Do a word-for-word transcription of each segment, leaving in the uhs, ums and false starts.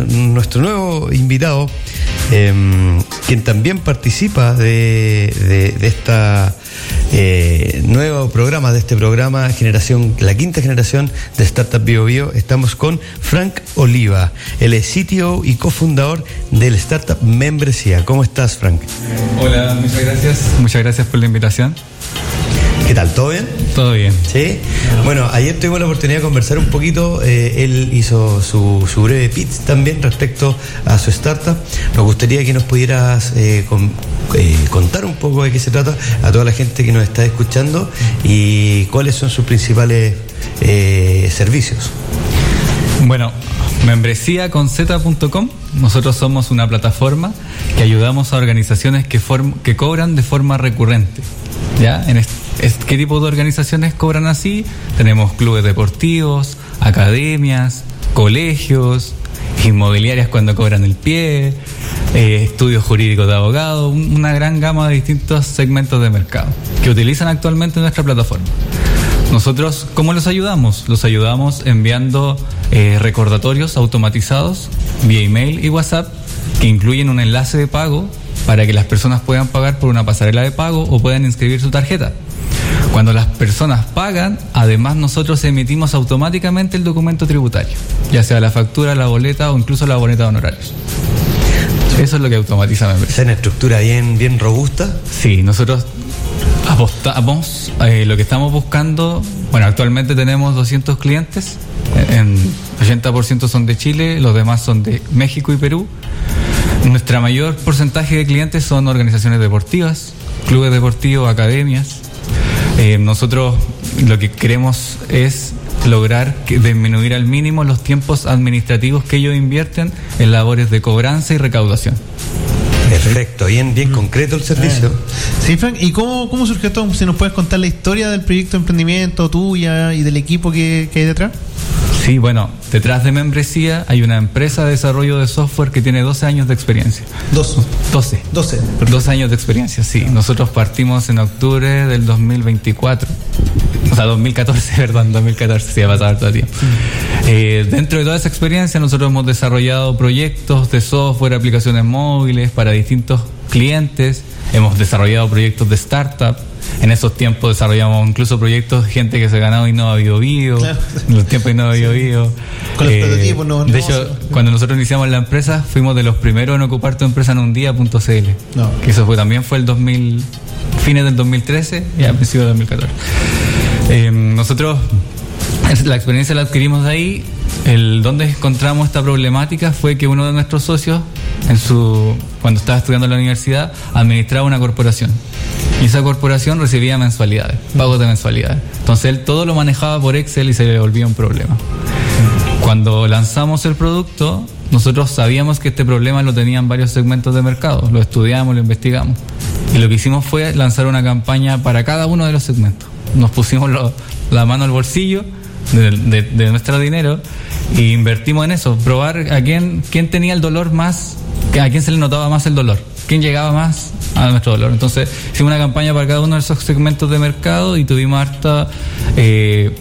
nuestro nuevo invitado, eh, quien también participa de, de, de esta eh, nuevo programa, de este programa generación, la quinta generación de Startup Bio Bio. Estamos con Frank Oliva, el C T O y cofundador del Startup Membresía. ¿Cómo estás, Frank? Hola, muchas gracias. Muchas gracias por la invitación. ¿Qué tal? ¿Todo bien? Todo bien. ¿Sí? Bueno, ayer tuvimos la oportunidad de conversar un poquito. Eh, él hizo su, su breve pitch también respecto a su startup. Nos gustaría que nos pudieras eh, con, eh, contar un poco de qué se trata a toda la gente que nos está escuchando y cuáles son sus principales eh, servicios. Bueno, membresía con z punto com. Nosotros somos una plataforma que ayudamos a organizaciones que, form, que cobran de forma recurrente. ¿Ya? En este, ¿Qué tipo de organizaciones cobran así? Tenemos clubes deportivos, academias, colegios, inmobiliarias cuando cobran el pie, eh, estudios jurídicos de abogados, una gran gama de distintos segmentos de mercado que utilizan actualmente nuestra plataforma. Nosotros, ¿cómo los ayudamos? Los ayudamos enviando eh, recordatorios automatizados vía email y WhatsApp que incluyen un enlace de pago para que las personas puedan pagar por una pasarela de pago o puedan inscribir su tarjeta. Cuando las personas pagan, además nosotros emitimos automáticamente el documento tributario, ya sea la factura, la boleta o incluso la boleta de honorarios. Eso es lo que automatiza Membresía. ¿Es una estructura bien, bien robusta? Sí, nosotros apostamos, eh, lo que estamos buscando, bueno, actualmente tenemos doscientos clientes, en ochenta por ciento son de Chile, los demás son de México y Perú. Nuestra mayor porcentaje de clientes son organizaciones deportivas, clubes deportivos, academias. Eh, nosotros lo que queremos es lograr que disminuir al mínimo los tiempos administrativos que ellos invierten en labores de cobranza y recaudación. Perfecto, bien, bien concreto el servicio. Sí, Frank, ¿y cómo, cómo surgió esto? Si nos puedes contar la historia del proyecto de emprendimiento tuya y del equipo que, que hay detrás. Sí, bueno, detrás de Membresía hay una empresa de desarrollo de software que tiene doce años de experiencia. Dos. doce. doce. doce años de experiencia, sí. Nosotros partimos en octubre del dos mil veinticuatro. O sea, dos mil catorce, perdón, dos mil catorce, sí, ha pasado todo el tiempo. Eh, dentro de toda esa experiencia nosotros hemos desarrollado proyectos de software, aplicaciones móviles para distintos clientes. Hemos desarrollado proyectos de startup. En esos tiempos desarrollamos incluso proyectos de gente que se ganaba Innova Bio Bio, claro. En los tiempos de Innova Bio Bio. Con los eh, prototipos, no, De hecho, no, cuando nosotros iniciamos la empresa, fuimos de los primeros en ocupar tu empresa en un día punto c l. No. Que eso fue, también fue el dos mil, fines del dos mil trece y a principios del dos mil catorce. Eh, nosotros, la experiencia la adquirimos de ahí. El donde encontramos esta problemática fue que uno de nuestros socios, en su cuando estaba estudiando en la universidad, administraba una corporación. Y esa corporación recibía mensualidades, pagos de mensualidades. Entonces él todo lo manejaba por Excel y se le volvía un problema. Cuando lanzamos el producto, nosotros sabíamos que este problema lo tenían varios segmentos de mercado. Lo estudiamos, lo investigamos. Y lo que hicimos fue lanzar una campaña para cada uno de los segmentos. Nos pusimos lo, la mano al bolsillo de, de, de nuestro dinero e invertimos en eso. Probar a quién, quién tenía el dolor más, a quién se le notaba más el dolor. ¿Quién llegaba más a nuestro dolor? Entonces hicimos una campaña para cada uno de esos segmentos de mercado y tuvimos harta eh,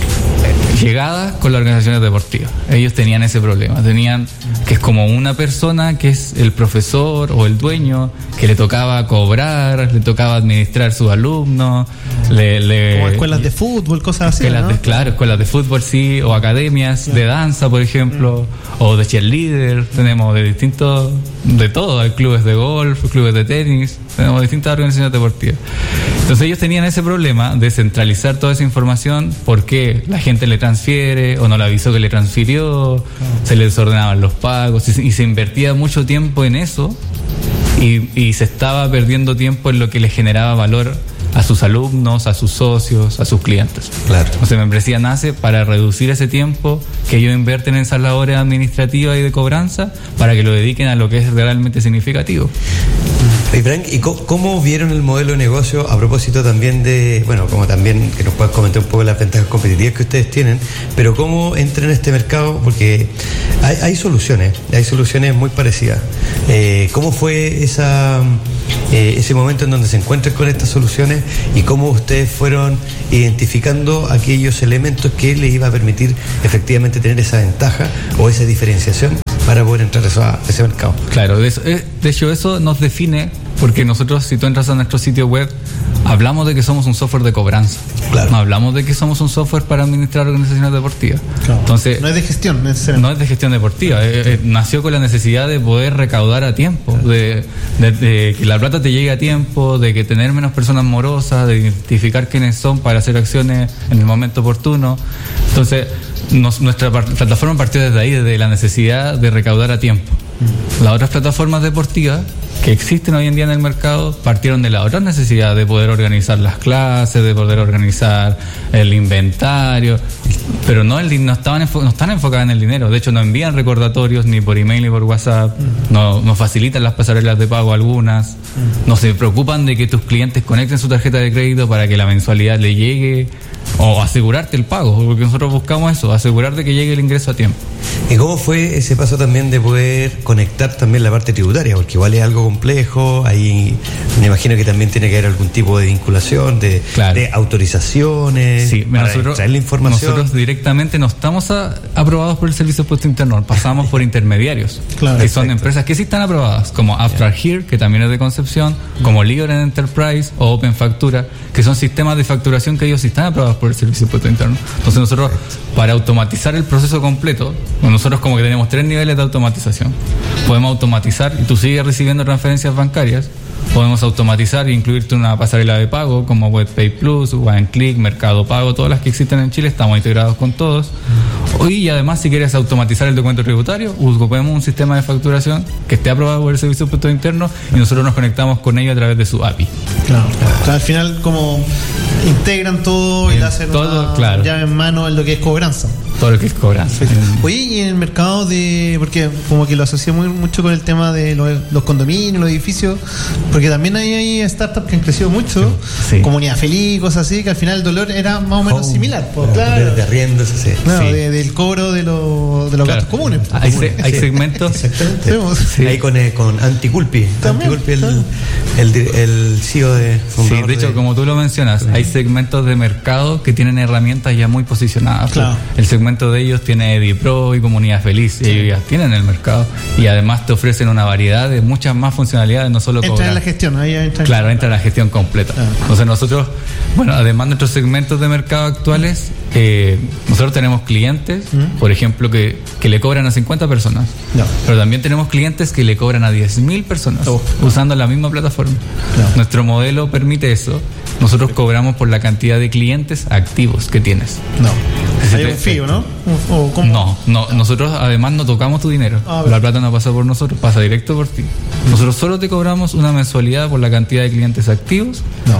llegada con las organizaciones deportivas. Ellos tenían ese problema, tenían que es como una persona que es el profesor o el dueño que le tocaba cobrar, le tocaba administrar sus alumnos, le, le, como escuelas de fútbol, cosas así, escuelas ¿no? de, claro, escuelas de fútbol, sí, o academias yeah. de danza, por ejemplo, yeah. o de cheerleader. Tenemos de distintos, de todo, hay clubes de golf, clubes de tenis, tenemos distintas organizaciones deportivas. Entonces ellos tenían ese problema de centralizar toda esa información porque la gente le transfiere o no le avisó que le transfirió, oh. se le desordenaban los pagos y, y se invertía mucho tiempo en eso y, y se estaba perdiendo tiempo en lo que le generaba valor a sus alumnos, a sus socios, a sus clientes. Claro. Entonces Membresía nace para reducir ese tiempo que ellos invierten en esas labores administrativas y de cobranza para que lo dediquen a lo que es realmente significativo. Y Frank, ¿y cómo vieron el modelo de negocio a propósito también de, bueno, como también que nos puedas comentar un poco las ventajas competitivas que ustedes tienen, pero cómo entran en este mercado? Porque hay, hay soluciones, hay soluciones muy parecidas. Eh, ¿Cómo fue esa, eh, ese momento en donde se encuentran con estas soluciones y cómo ustedes fueron identificando aquellos elementos que les iba a permitir efectivamente tener esa ventaja o esa diferenciación para poder entrar a, eso, a ese mercado. Claro, de, eso, de hecho eso nos define, porque nosotros, si tú entras a nuestro sitio web, hablamos de que somos un software de cobranza. Claro. No hablamos de que somos un software para administrar organizaciones deportivas. Claro. Entonces, no es de gestión necesariamente. No es de gestión deportiva. Eh, eh, nació con la necesidad de poder recaudar a tiempo, claro. de, de, de que la plata te llegue a tiempo, de que tener menos personas morosas, de identificar quiénes son para hacer acciones en el momento oportuno. Entonces, nos, nuestra plataforma partió desde ahí, desde la necesidad de recaudar a tiempo. Mm. Las otras plataformas deportivas que existen hoy en día en el mercado partieron de la otra necesidad de poder organizar las clases, de poder organizar el inventario, pero no, el, no, estaban enfo- no están enfocadas en el dinero. De hecho, no envían recordatorios ni por email ni por WhatsApp, mm. no, no facilitan las pasarelas de pago algunas, mm. no se preocupan de que tus clientes conecten su tarjeta de crédito para que la mensualidad le llegue, o asegurarte el pago, porque nosotros buscamos eso, asegurar de que llegue el ingreso a tiempo. ¿Y cómo fue ese paso también de poder conectar también la parte tributaria? Porque igual es algo complejo, ahí me imagino que también tiene que haber algún tipo de vinculación, de, claro. de autorizaciones, sí, para nosotros, traer la información. Nosotros directamente no estamos a, aprobados por el Servicio de Impuesto Interno, pasamos por intermediarios, claro, que son empresas que sí están aprobadas, como After Here, que también es de Concepción, como Libre Enterprise o Open Factura, que son sistemas de facturación que ellos sí están aprobados por el Servicio de Impuesto Interno. Entonces nosotros, para automatizar el proceso completo, nosotros como que tenemos tres niveles de automatización. Podemos automatizar y tú sigues recibiendo transferencias bancarias. Podemos automatizar e incluirte una pasarela de pago como WebPay Plus, OneClick, Mercado Pago, todas las que existen en Chile, estamos integrados con todos. Y además, si quieres automatizar el documento tributario, ocupemos un sistema de facturación que esté aprobado por el Servicio de Impuesto Interno y nosotros nos conectamos con ello a través de su A P I. Claro. O sea, al final, como integran todo y le hacen todo, una claro. llave en mano en lo que es cobranza. Todo lo que es cobranza. Oye, y en el mercado de... Porque como que lo asocié muy, mucho con el tema de los, los condominios, los edificios, porque también hay, hay startups que han crecido mucho, sí. Comunidad Feliz, cosas así, que al final el dolor era más o menos oh, similar. Pues, claro. De, de arriendos, sí. Claro, sí. de, del cobro de, lo, de los claro. gastos comunes. Pues, hay, comunes. Se, hay sí. segmentos... Exactamente. Sí. Ahí con, eh, con Anticulpi. También, Anticulpi, el, el, el, el C E O de... Sí, de hecho, de, como tú lo mencionas, sí. hay segmentos de mercado que tienen herramientas ya muy posicionadas. Claro. El segmento de ellos tiene EdiPro y Comunidad Feliz, y ellos ya tienen el mercado y además te ofrecen una variedad de muchas más funcionalidades, no solo entra cobrar. en la gestión, ahí entra. Claro, entra en la gestión completa. Ah. Entonces nosotros, bueno, además de nuestros segmentos de mercado actuales, eh, nosotros tenemos clientes, ¿Mm? por ejemplo, que, que le cobran a cincuenta personas, no. pero también tenemos clientes que le cobran a diez mil personas oh. usando la misma plataforma. No. Nuestro modelo permite eso. Nosotros cobramos por la cantidad de clientes activos que tienes. No. Hay un fee, ¿no? ¿O cómo? No, no, nosotros además no tocamos tu dinero. Ah, la plata no pasa por nosotros, pasa directo por ti. Nosotros solo te cobramos una mensualidad por la cantidad de clientes activos. No.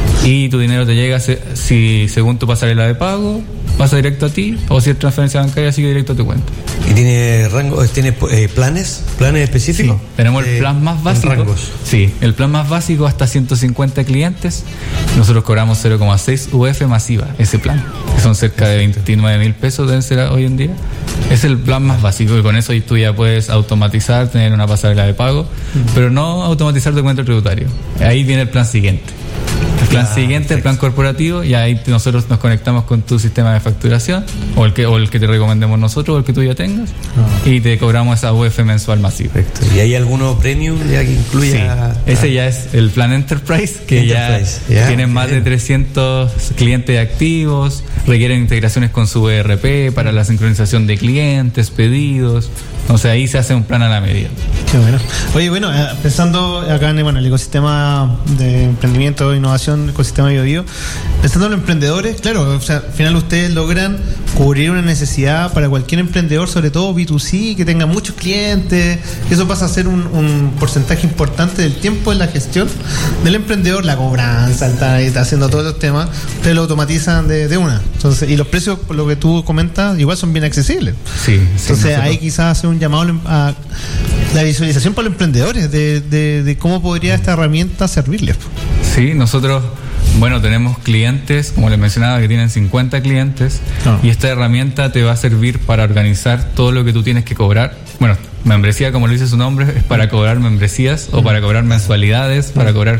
Y tu dinero te llega si según tu pasarela de pago, pasa directo a ti, o si es transferencia bancaria, sigue directo a tu cuenta. ¿Y tiene rango, tiene eh, planes, planes específicos? Sí, tenemos el plan más básico. Rangos. Sí, el plan más básico hasta ciento cincuenta clientes. Nosotros cobramos cero coma seis U F masiva, ese plan, que son cerca de veintinueve mil pesos, deben ser hoy en día. Es el plan más básico y con eso tú ya puedes automatizar, tener una pasarela de pago, uh-huh. pero no automatizar documento tributario. Ahí viene el plan siguiente. El plan ah, siguiente, perfecto. El plan corporativo, y ahí nosotros nos conectamos con tu sistema de facturación, o el que, o el que te recomendemos nosotros, o el que tú ya tengas, ah. y te cobramos esa U F mensual masiva. Perfecto. ¿Y hay alguno premium ya que incluya? Sí. Ah. Ese ya es el plan Enterprise, que Enterprise. ya, ya tienen más bien. de trescientos clientes activos, requieren integraciones con su E R P para la sincronización de clientes, pedidos. O sea, ahí se hace un plan a la medida. Qué bueno. Oye, bueno, pensando acá en bueno, el ecosistema de emprendimiento, innovación, ecosistema BioBio, pensando en los emprendedores, claro, o sea, al final ustedes logran cubrir una necesidad para cualquier emprendedor, sobre todo B dos C, que tenga muchos clientes, que eso pasa a ser un, un porcentaje importante del tiempo en la gestión del emprendedor, la cobranza, está, está haciendo todos los temas, ustedes lo automatizan de, de una. Entonces, y los precios, por lo que tú comentas, igual son bien accesibles. Sí. Entonces, sí, ahí quizás hace un llamado a la visualización para los emprendedores de, de, de cómo podría esta herramienta servirles. Sí, nosotros, bueno, tenemos clientes, como les mencionaba, que tienen cincuenta clientes, oh. y esta herramienta te va a servir para organizar todo lo que tú tienes que cobrar. Bueno, membresía, como lo dice su nombre, es para cobrar membresías, o para cobrar mensualidades, para cobrar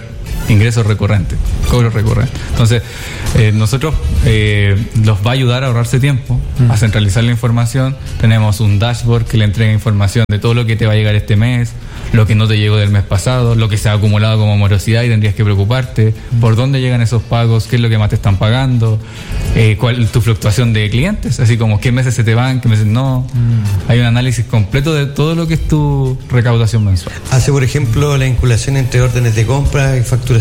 ingresos recurrentes, cobros recurrentes. Entonces, eh, nosotros eh, los va a ayudar a ahorrarse tiempo, mm. a centralizar la información. Tenemos un dashboard que le entrega información de todo lo que te va a llegar este mes, lo que no te llegó del mes pasado, lo que se ha acumulado como morosidad y tendrías que preocuparte, mm. por dónde llegan esos pagos, qué es lo que más te están pagando, eh, cuál es tu fluctuación de clientes, así como qué meses se te van, qué meses no. Mm. Hay un análisis completo de todo lo que es tu recaudación mensual. ¿Hace, por ejemplo, la vinculación entre órdenes de compra y facturación?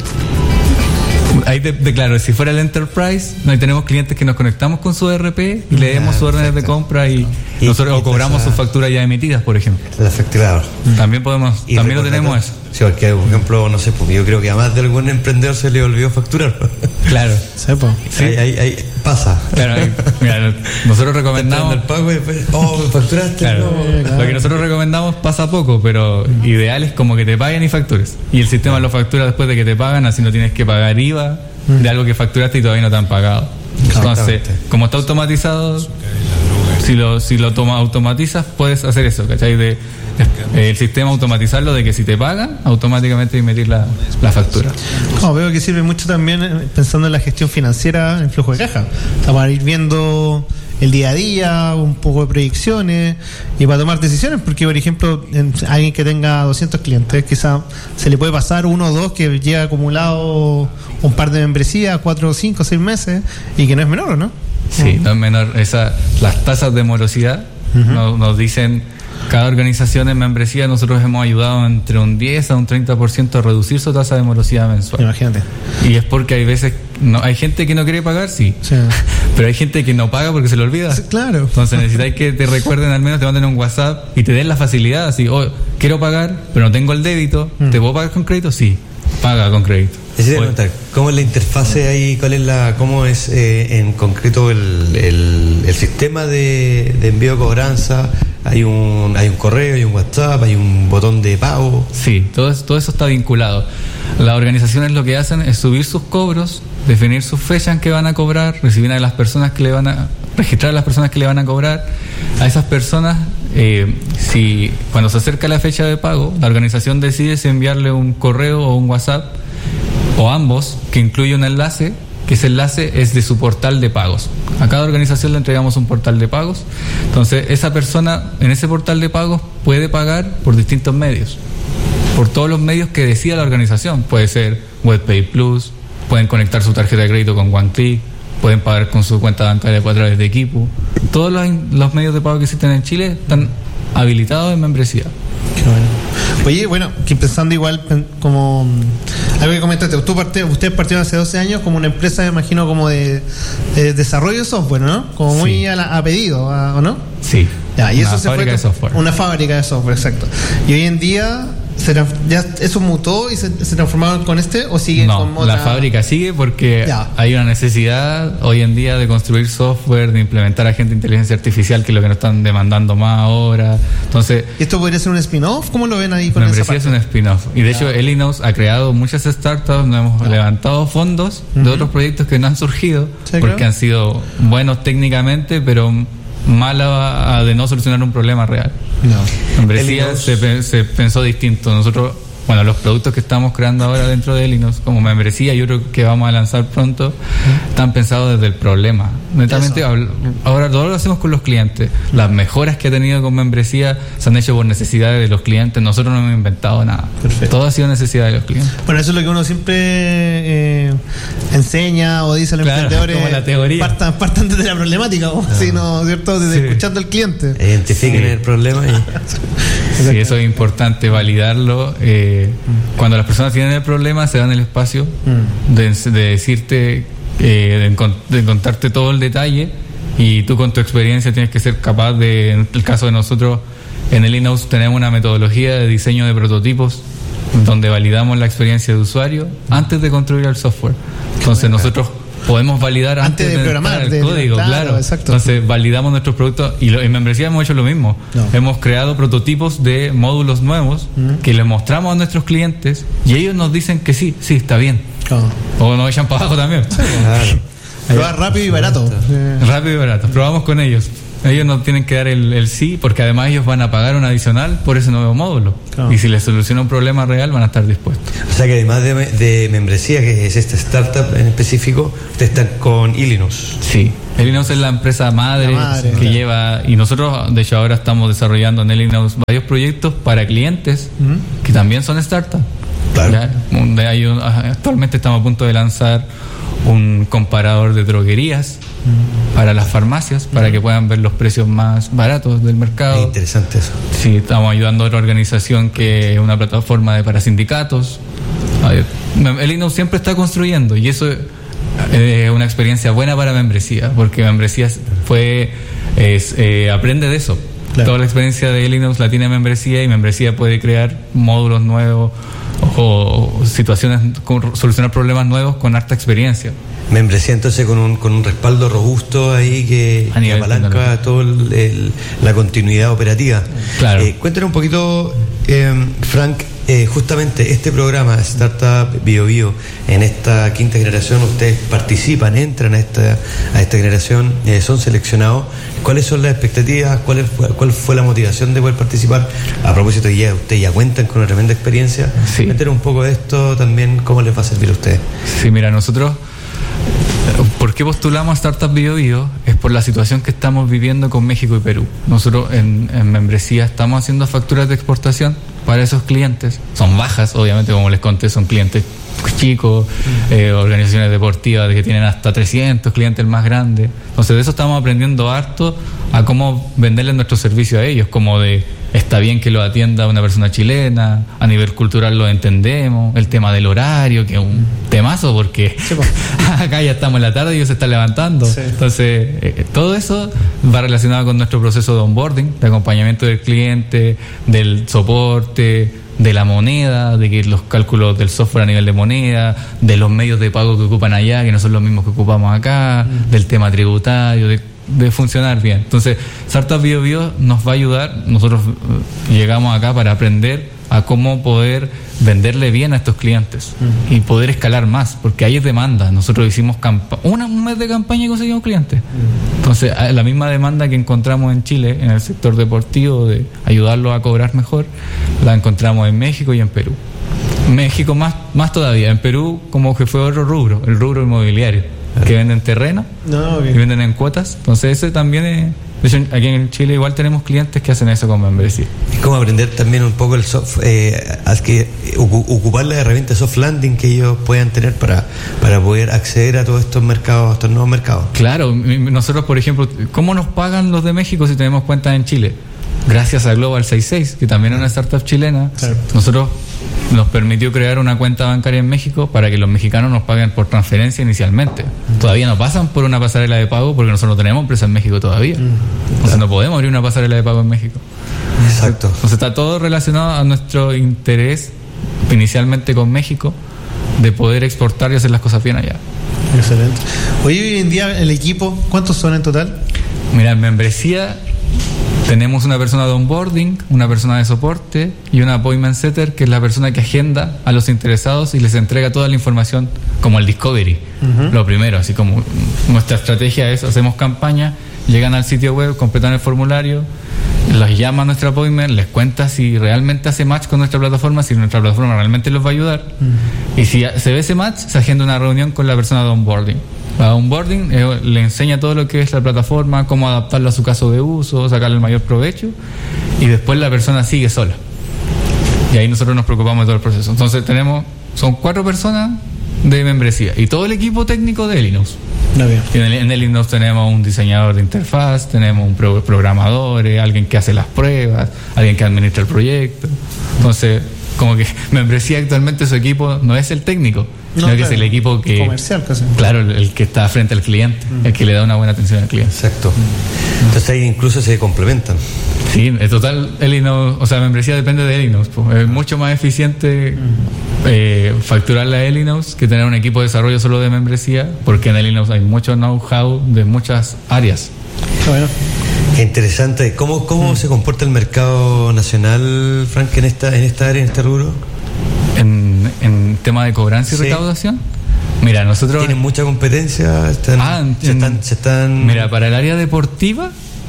Ahí te, te, claro, si fuera el Enterprise, no, tenemos clientes que nos conectamos con su E R P y le demos sus órdenes de compra y, y nosotros y cobramos sus facturas ya emitidas, por ejemplo. La facturada. También podemos, y también lo tenemos eso. Sí, porque, por ejemplo, no sé, porque yo creo que a más de algún emprendedor se le olvidó facturar. Claro. Sepo. Sí. Ahí, ahí, ahí pasa. Claro, ahí, mira, nosotros recomendamos... el pago y después, oh, me facturaste. Claro. No, claro. Lo que nosotros recomendamos pasa poco, pero mm. ideal es como que te paguen y factures. Y el sistema lo factura después de que te pagan, así no tienes que pagar I V A mm. de algo que facturaste y todavía no te han pagado. Entonces, como está automatizado, si lo, si lo toma, automatizas, puedes hacer eso, ¿cachai? De, eh, el sistema automatizarlo de que si te pagan, automáticamente emitir la, la factura. No, veo que sirve mucho también pensando en la gestión financiera, en flujo de caja. O sea, para ir viendo el día a día, un poco de predicciones y para tomar decisiones, porque por ejemplo, en, alguien que tenga doscientos clientes, quizá se le puede pasar uno o dos que lleva acumulado un par de membresías, cuatro, cinco, seis meses y que no es menor, ¿no? Sí, no es menor. Esa, las tasas de morosidad uh-huh. nos, nos dicen, cada organización en membresía nosotros hemos ayudado entre un diez a un treinta por ciento a reducir su tasa de morosidad mensual. Imagínate. Y es porque hay veces, no, hay gente que no quiere pagar, sí, sí. pero hay gente que no paga porque se le olvida. Sí, claro. Entonces necesitáis que te recuerden, al menos te manden un WhatsApp y te den la facilidad, así, oh, quiero pagar, pero no tengo el débito, mm. ¿te puedo pagar con crédito? Sí, paga con crédito. Es decir, preguntar, ¿cómo es la interfase ahí? ¿Cuál es la, cómo es eh, en concreto el, el, el sistema de, de envío de cobranza? Hay un, hay un correo, hay un WhatsApp, hay un botón de pago. Sí, todo eso, todo eso está vinculado. Las organizaciones lo que hacen es subir sus cobros, definir sus fechas en que van a cobrar, recibir a las personas que le van a registrar a las personas que le van a cobrar. A esas personas, eh, si cuando se acerca la fecha de pago, la organización decide si enviarle un correo o un WhatsApp o ambos, que incluye un enlace, que ese enlace es de su portal de pagos. A cada organización le entregamos un portal de pagos. Entonces, esa persona en ese portal de pagos puede pagar por distintos medios, por todos los medios que decida la organización. Puede ser WebPay Plus, pueden conectar su tarjeta de crédito con OneClick, pueden pagar con su cuenta bancaria a través de Equipo. Todos los, los medios de pago que existen en Chile están habilitados en membresía. Qué bueno. Oye, bueno, que pensando igual como algo que comentaste, tú parte, ustedes partieron hace doce años como una empresa, me imagino, como de, de desarrollo de software, ¿no? Como muy sí. a, la, a pedido, ¿o no? Sí. Ya, y una eso se fábrica fue de software. Una fábrica de software, exacto. Y hoy en día ¿Se, ya eso mutó y se, se transformaron con este o siguen no, con otra? La fábrica sigue porque ya. hay una necesidad hoy en día de construir software, de implementar agente de inteligencia artificial, que es lo que nos están demandando más ahora. Entonces, ¿y esto podría ser un spin-off? ¿Cómo lo ven ahí con membresía esa parte? Es un spin-off. Y de ya. hecho, Elinos ha creado muchas startups, nos hemos ya. levantado fondos uh-huh. de otros proyectos que no han surgido sí, porque creo. han sido buenos técnicamente, pero mala de no solucionar un problema real. No. Membresía se, se pensó distinto. Nosotros, bueno, los productos que estamos creando ahora dentro de Elinos, como membresía y otro que vamos a lanzar pronto, ¿Mm? están pensados desde el problema. Netamente, Eso. ahora todo lo hacemos con los clientes. Las mejoras que ha tenido con membresía se han hecho por necesidades de los clientes. Nosotros no hemos inventado nada. Perfecto. Todo ha sido necesidad de los clientes. Bueno, eso es lo que uno siempre eh, enseña o dice a los claro, emprendedores. Como la teoría. Partan, partan desde la problemática, ¿no? Sí, ¿no? ¿Cierto? Desde sí. escuchando al cliente. Identifiquen sí. el problema. Y... sí, eso es importante, validarlo. Eh, cuando las personas tienen el problema, se dan el espacio mm. de, de decirte, eh, de, de contarte todo el detalle, y tú con tu experiencia tienes que ser capaz de, en el caso de nosotros, en el in-house tenemos una metodología de diseño de prototipos donde validamos la experiencia de usuario antes de construir el software. Entonces nosotros podemos validar antes, antes de, de programar el de, código, claro, claro. Exacto. Entonces validamos nuestros productos y lo, en membresía hemos hecho lo mismo. No. Hemos creado prototipos de módulos nuevos uh-huh. que les mostramos a nuestros clientes y ellos nos dicen que sí, sí, está bien. Oh. O nos echan para abajo también. Sí, claro. Probar rápido y barato. Rápido y barato. Probamos con ellos. Ellos nos tienen que dar el, el sí, porque además ellos van a pagar un adicional por ese nuevo módulo. Claro. Y si les soluciona un problema real, van a estar dispuestos. O sea que además de, de membresía, que es esta startup en específico, ustedes están con Illinois. Sí, Illinois es la empresa madre, la madre que claro. lleva, y nosotros de hecho ahora estamos desarrollando en Illinois varios proyectos para clientes uh-huh. que también son startups. Claro. ¿Ya? Hay un, actualmente estamos a punto de lanzar un comparador de droguerías para las farmacias, para que puedan ver los precios más baratos del mercado. Es interesante eso. Sí, estamos ayudando a otra organización que es una plataforma de para sindicatos. El Illinois siempre está construyendo y eso es una experiencia buena para membresía, porque membresía fue es, eh, aprende de eso. Claro. Toda la experiencia de Illinois la tiene membresía y membresía puede crear módulos nuevos o, o situaciones, con, solucionar problemas nuevos con harta experiencia. Membresía entonces con un con un respaldo robusto ahí que, que apalanca toda la continuidad operativa. Claro. Eh, cuéntanos un poquito, eh, Frank, eh, justamente este programa Startup Bio Bio, en esta quinta generación ustedes participan, entran a esta a esta generación, eh, son seleccionados. ¿Cuáles son las expectativas? ¿Cuál fue, cuál fue la motivación de poder participar? A propósito, ya ustedes ya cuentan con una tremenda experiencia. Sí. Cuéntenos un poco de esto también, ¿cómo les va a servir a ustedes? Sí, mira, nosotros ¿por qué postulamos a Startup Bio Bio? Es por la situación que estamos viviendo con México y Perú. Nosotros en, en membresía estamos haciendo facturas de exportación para esos clientes. Son bajas, obviamente, como les conté, son clientes chicos, eh, organizaciones deportivas que tienen hasta trescientos clientes más grandes. Entonces de eso estamos aprendiendo harto a cómo venderle nuestro servicio a ellos, como de está bien que lo atienda una persona chilena, a nivel cultural lo entendemos, el tema del horario, que es un temazo porque sí, pues. acá ya estamos en la tarde y ellos se están levantando. Sí. Entonces, eh, todo eso va relacionado con nuestro proceso de onboarding, de acompañamiento del cliente, del soporte, de la moneda, de que los cálculos del software a nivel de moneda, de los medios de pago que ocupan allá, que no son los mismos que ocupamos acá, mm. del tema tributario, de de funcionar bien. Entonces, Startup Bio Bio nos va a ayudar. Nosotros llegamos acá para aprender a cómo poder venderle bien a estos clientes uh-huh. y poder escalar más, porque hay demanda. Nosotros hicimos campa- una, un mes de campaña y conseguimos clientes. Uh-huh. Entonces, la misma demanda que encontramos en Chile, en el sector deportivo, de ayudarlos a cobrar mejor, la encontramos en México y en Perú. México más, más todavía. En Perú, como que fue otro rubro, el rubro inmobiliario, que venden terreno no, okay. y venden en cuotas. Entonces ese también es, de hecho aquí en Chile igual tenemos clientes que hacen eso con membresía. Es como aprender también un poco el soft, eh, que ocupar las herramientas soft landing que ellos puedan tener para, para poder acceder a todos estos mercados, a estos nuevos mercados. Claro, nosotros por ejemplo, ¿cómo nos pagan los de México si tenemos cuentas en Chile? Gracias a Global sesenta y seis, que también es una startup chilena. Claro. Nosotros nos permitió crear una cuenta bancaria en México para que los mexicanos nos paguen por transferencia inicialmente. Uh-huh. Todavía no pasan por una pasarela de pago porque nosotros no tenemos empresa en México todavía. Uh-huh. Entonces claro. no podemos abrir una pasarela de pago en México. Exacto. Entonces está todo relacionado a nuestro interés inicialmente con México de poder exportar y hacer las cosas bien allá. Excelente. Hoy, hoy en día el equipo, ¿cuántos son en total? Mira, en membresía tenemos una persona de onboarding, una persona de soporte y una appointment setter, que es la persona que agenda a los interesados y les entrega toda la información, como el discovery. Uh-huh. Lo primero, así como nuestra estrategia es, hacemos campaña, llegan al sitio web, completan el formulario, los llama a nuestra appointment, les cuenta si realmente hace match con nuestra plataforma, si nuestra plataforma realmente los va a ayudar. Uh-huh. Y si se ve ese match, se agenda una reunión con la persona de onboarding. La onboarding eh, le enseña todo lo que es la plataforma, cómo adaptarlo a su caso de uso, sacarle el mayor provecho, y después la persona sigue sola. Y ahí nosotros nos preocupamos de todo el proceso. Entonces tenemos, son cuatro personas de membresía y todo el equipo técnico de Illinois. No, bien. Y en, el, en Illinois tenemos un diseñador de interfaz, tenemos un pro, programador, eh, alguien que hace las pruebas, alguien que administra el proyecto. Entonces, como que membresía actualmente su equipo no es el técnico, no, sino claro, que es el equipo que comercial casi. Claro, el, el que está frente al cliente, mm. el que le da una buena atención al cliente. Exacto. Mm. Entonces ahí incluso se complementan. Sí, en total Illinois, o sea, membresía depende de Illinois, pues. Es mucho más eficiente mm. eh, facturarle a Illinois que tener un equipo de desarrollo solo de membresía, porque en Illinois hay mucho know-how de muchas áreas. Bueno. Qué interesante. ¿Cómo, cómo mm. se comporta el mercado nacional, Frank, en esta, en esta área, en este rubro? En, en tema de cobranza y sí. recaudación. Mira, nosotros... ¿Tienen mucha competencia? ¿Están, ah, se, están, ¿Se están...? Mira, para el área deportiva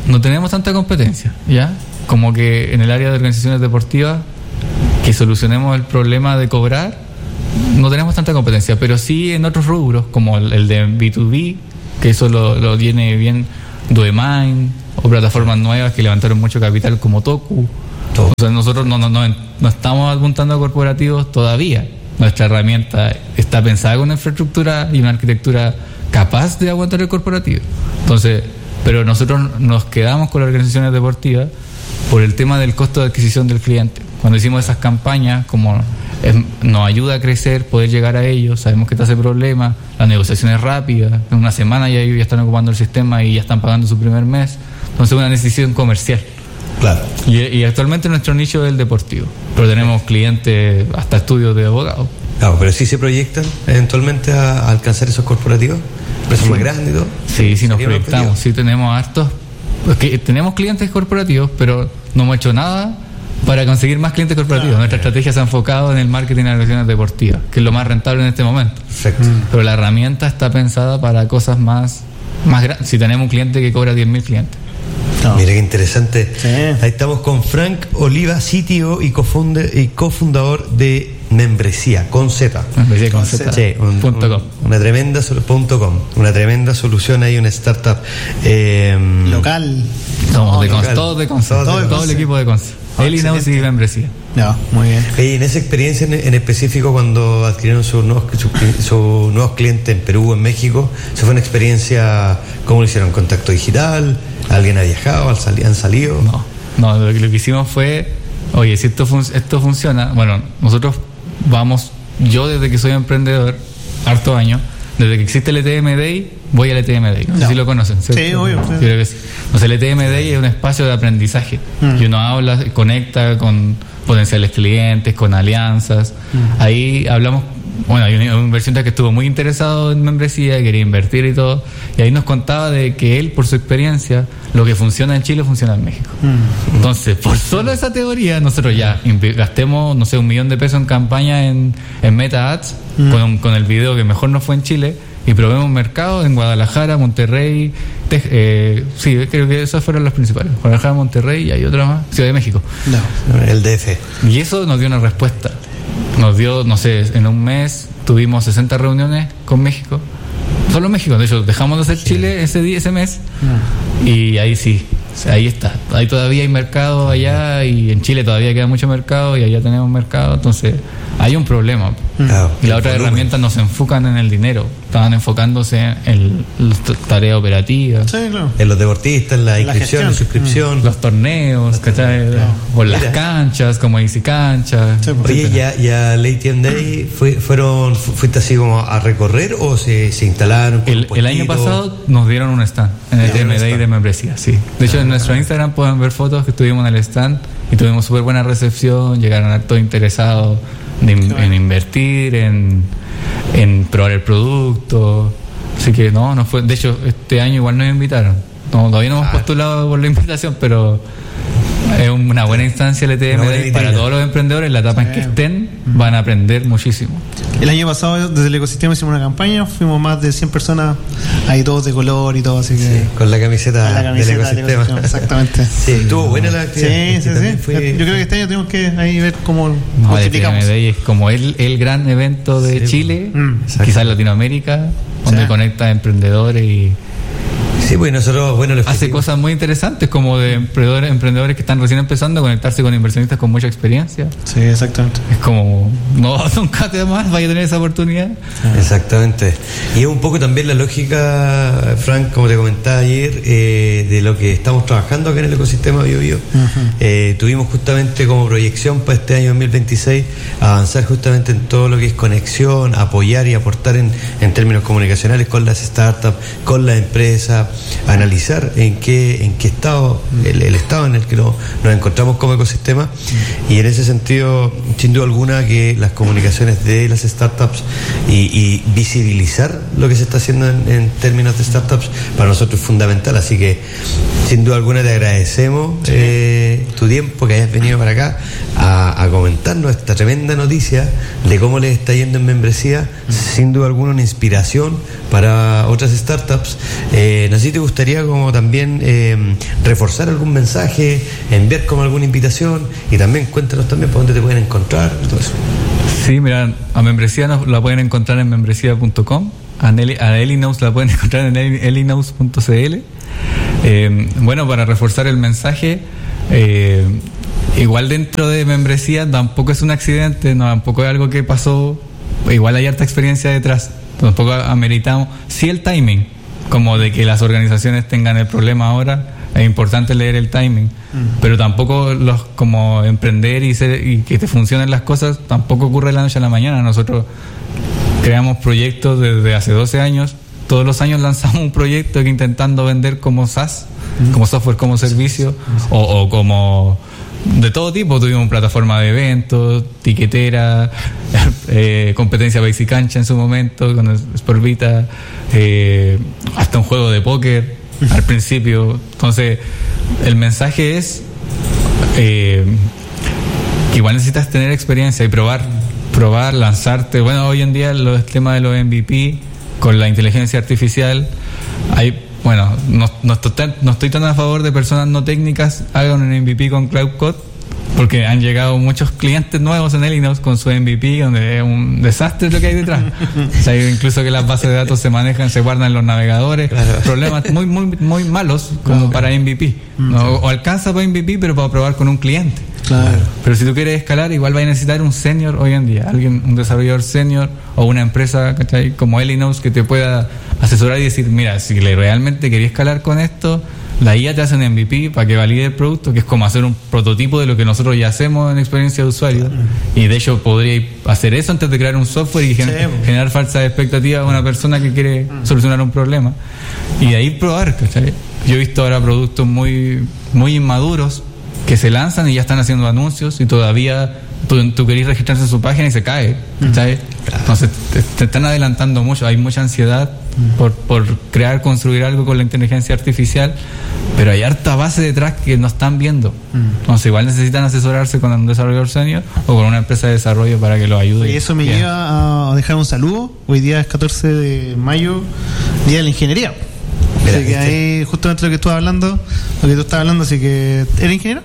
no tenemos tanta competencia, ¿ya? Como que en el área de organizaciones deportivas, que solucionemos el problema de cobrar, no tenemos tanta competencia, pero sí en otros rubros, como el, el de B dos B, que eso lo, lo tiene bien DoeMind, o plataformas nuevas que levantaron mucho capital como Toku. Todo. O sea, nosotros no, no, no, no estamos apuntando a corporativos todavía. Nuestra herramienta está pensada con una infraestructura y una arquitectura capaz de aguantar el corporativo. Entonces, pero nosotros nos quedamos con las organizaciones deportivas por el tema del costo de adquisición del cliente. Cuando hicimos esas campañas, como es, nos ayuda a crecer, poder llegar a ellos, sabemos que está ese problema, la negociación es rápida, en una semana ya ellos ya están ocupando el sistema y ya están pagando su primer mes, entonces es una decisión comercial. Claro. Y, y actualmente nuestro nicho es el deportivo, pero tenemos clientes hasta estudios de abogados. Claro, pero sí se proyectan eventualmente a, a alcanzar esos corporativos, empresas sí. más grandes y todo. Sí, sí nos proyectamos, sí tenemos hartos, porque tenemos clientes corporativos, pero no hemos hecho nada para conseguir más clientes corporativos. Ah, Nuestra estrategia se ha enfocado en el marketing de organizaciones deportivas, que es lo más rentable en este momento. Perfecto. Mm. Pero la herramienta está pensada para cosas más, más grandes. Si tenemos un cliente que cobra diez mil clientes. No. Mira qué interesante. Sí. Ahí estamos con Frank Oliva, C T O y, cofunde, y cofundador de Membresía con Z. Membresía con Z. Sí, un, punto com. Un, una tremenda punto com, una tremenda solución ahí, una startup eh, local. Somos no, de Conce, todos de Conce, todo, todo, todo el equipo de Conce. El in-house y Membresía. No, muy bien. Y en esa experiencia en, en específico, cuando adquirieron sus nuevos, sus, sus nuevos clientes en Perú, en México, ¿eso fue una experiencia? ¿Cómo lo hicieron? ¿Contacto digital? ¿Alguien ha viajado? ¿Han salido? No, no, lo que, lo que hicimos fue, oye, si esto, fun- esto funciona, bueno, nosotros vamos, yo desde que soy emprendedor, harto años, desde que existe el E T M Day, voy al E T M Day. No, no sé si lo conocen. ¿Cierto? Sí, obvio. Sí. Creo que sí. O sea, el E T M Day es un espacio de aprendizaje. Mm. Y uno habla, conecta con potenciales clientes, con alianzas. Mm. Ahí hablamos, bueno, hay un inversionista que estuvo muy interesado en membresía, quería invertir y todo. Y ahí nos contaba de que él, por su experiencia, lo que funciona en Chile funciona en México. Mm. Entonces, por solo esa teoría, nosotros ya gastemos, no sé, un millón de pesos en campaña en, en Meta Ads, mm. con, con el video que mejor nos fue en Chile, y probemos un mercado en Guadalajara, Monterrey, te, eh, sí, creo que esas fueron las principales. Guadalajara, Monterrey y hay otra más, Ciudad de México. No, el D F. Y eso nos dio una respuesta. Nos dio, no sé, en un mes tuvimos sesenta reuniones con México. Solo México, de hecho, dejamos de hacer sí. Chile ese día, ese mes. No. Y ahí sí, ahí está. Ahí todavía hay mercado allá y en Chile todavía queda mucho mercado y allá tenemos mercado. Entonces, hay un problema. Claro, y las otras herramientas no se enfocan en el dinero, estaban enfocándose en las tareas operativas. Sí, claro. En los deportistas, en la inscripción, la, la suscripción. Los torneos, ¿cachai? Claro. O las Mira. canchas, como Easy Cancha. Sí, oye, ¿ya, ya el A T M Day fue, fueron, fuiste así como a recorrer o se, se instalaron? El, el año pasado nos dieron un stand en el A T M Day de membresía, sí. De hecho, ah, en nuestro ah, Instagram pueden ver fotos que estuvimos en el stand y tuvimos súper buena recepción, llegaron a todos interesados de, en invertir, en, en probar el producto. Así que no, no fue. De hecho, este año igual nos invitaron. No, todavía no hemos ah. postulado por la invitación, pero es una buena instancia el E T M Day para todos los emprendedores. En la etapa sí. en que estén, van a aprender muchísimo. El año pasado, desde el ecosistema, hicimos una campaña. Fuimos más de cien personas, ahí todos de color y todo, así que. Sí, con la camiseta, la camiseta del, ecosistema. del ecosistema. Exactamente. Sí, estuvo buena la actividad. Sí, sí, sí. Fue... Yo creo que este año tenemos que ahí ver cómo. No, el E T M Day es como el, el gran evento de sí, Chile, mm. quizás Latinoamérica, donde sí. conecta emprendedores y. Sí, pues nosotros, bueno, hace cosas muy interesantes como de emprendedores, emprendedores que están recién empezando a conectarse con inversionistas con mucha experiencia. Sí, exactamente. Es como, no, nunca te más vaya a tener esa oportunidad. Exactamente. Y es un poco también la lógica, Frank, como te comentaba ayer, eh, de lo que estamos trabajando acá en el ecosistema BioBio. Uh-huh. Eh, tuvimos justamente como proyección para este año dos mil veintiséis avanzar justamente en todo lo que es conexión, apoyar y aportar en, en términos comunicacionales con las startups, con las empresas, analizar en qué en qué estado el, el estado en el que lo, nos encontramos como ecosistema, y en ese sentido, sin duda alguna, que las comunicaciones de las startups y, y visibilizar lo que se está haciendo en, en términos de startups para nosotros es fundamental. Así que sin duda alguna te agradecemos sí. eh, tu tiempo, que hayas venido para acá a, a comentarnos esta tremenda noticia de cómo les está yendo en membresía. Sin duda alguna una inspiración para otras startups. eh, no sé si te gustaría como también eh, reforzar algún mensaje, enviar como alguna invitación, y también cuéntanos también por dónde te pueden encontrar, todo eso. Sí, mira, a membresía nos la pueden encontrar en membresía punto com, a, Nelly, a Elinouse la pueden encontrar en elinouse punto cl. Eh, bueno, para reforzar el mensaje, eh, igual dentro de membresía tampoco es un accidente, no, tampoco es algo que pasó, igual hay harta experiencia detrás, tampoco ameritamos, sí el timing, como de que las organizaciones tengan el problema ahora, es importante leer el timing, mm. pero tampoco los como emprender y, ser, y que te funcionen las cosas, tampoco ocurre de la noche a la mañana. Nosotros creamos proyectos desde hace doce años, todos los años lanzamos un proyecto que intentando vender como SaaS, mm. como software como servicio, sí, sí. O, o como de todo tipo. Tuvimos plataforma de eventos, tiquetera, eh, competencia Basic Cancha en su momento con Sportvita, eh, hasta un juego de póker al principio. Entonces el mensaje es eh, que igual necesitas tener experiencia y probar probar, lanzarte. Bueno, hoy en día los temas de los M V P con la inteligencia artificial hay, bueno, no, no, estoy, no estoy tan a favor de personas no técnicas hagan un M V P con Cloud Code, porque han llegado muchos clientes nuevos en Elinouse con su M V P, donde es un desastre lo que hay detrás. O sea, incluso que las bases de datos se manejan, se guardan en los navegadores, claro. Problemas muy muy muy malos como no, para M V P. No, o alcanza para M V P, pero para probar con un cliente. Claro. Pero si tú quieres escalar, igual vas a necesitar un senior hoy en día, alguien, un desarrollador senior o una empresa, ¿cachai? Como Elinouse, que te pueda asesorar y decir, mira, si realmente querías escalar con esto, la I A te hace un M V P para que valide el producto, que es como hacer un prototipo de lo que nosotros ya hacemos en experiencia de usuario. Y de hecho podría hacer eso antes de crear un software y gen- sí, generar falsas expectativas a una persona que quiere solucionar un problema. Y de ahí probar, ¿cachai? Yo he visto ahora productos muy, muy inmaduros que se lanzan y ya están haciendo anuncios y todavía tú, tú querés registrarse en su página y se cae, ¿sabes? Entonces te, te están adelantando mucho, hay mucha ansiedad por, por crear, construir algo con la inteligencia artificial, pero hay harta base detrás que no están viendo. Entonces igual necesitan asesorarse con un desarrollador senior o con una empresa de desarrollo para que lo ayude. Y eso me bien. lleva a dejar un saludo. Hoy día es catorce de mayo, Día de la Ingeniería. Mira, así que ahí, justamente lo que tú hablando, lo que tú estás hablando, así que, ¿eres ingeniero?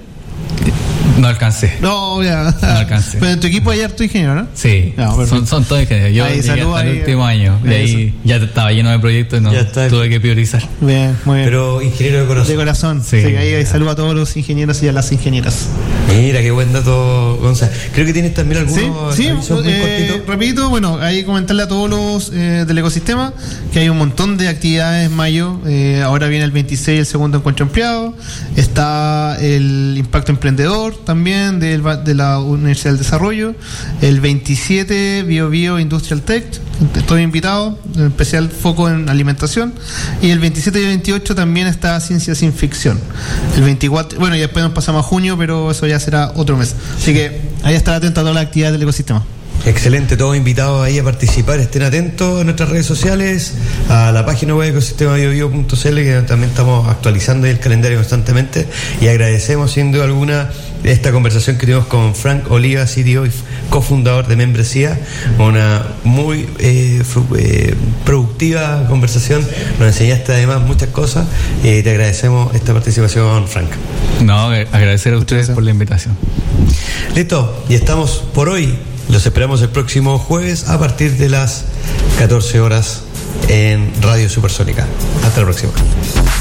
No alcancé. No, ya. No alcancé. Pero en tu equipo hay harto ingeniero, ¿no? Sí. No, son, son todos ingenieros. Yo ahí, llegué hasta el último ahí, año. De ahí eso. Ya estaba lleno de proyectos y no tuve que priorizar. Bien, muy bien. Pero ingeniero de corazón. De corazón. Sí. Así que ahí, ahí saludo a todos los ingenieros y a las ingenieras. Mira, qué buen dato, Gonzalo. Creo que tienes también algunos sí, sí, eh, rapidito, bueno, ahí comentarle a todos los eh, del ecosistema que hay un montón de actividades en mayo. Eh, ahora viene el veintiséis, el segundo encuentro empleado. Está el impacto emprendedor también del, de la Universidad del Desarrollo. El veintisiete, Bio Bio Industrial Tech. Estoy invitado, en especial foco en alimentación. Y el veintisiete y veintiocho también está Ciencia Sin Ficción. El veinticuatro, bueno, y después nos pasamos a junio, pero eso ya será otro mes. Así que ahí estar atento a todas las actividades del ecosistema. Excelente, todos invitados ahí a participar, estén atentos a nuestras redes sociales, a la página web ecosistema bio bio punto c l, que también estamos actualizando el calendario constantemente, y agradecemos sin duda alguna esta conversación que tuvimos con Frank Oliva, C T O y cofundador de Membresía, una muy eh, fru- eh, productiva conversación, nos enseñaste además muchas cosas, y te agradecemos esta participación, Frank. No, agradecer a ustedes por la invitación. Listo, y estamos por hoy. Los esperamos el próximo jueves a partir de las catorce horas en Radio Supersónica. Hasta la próxima.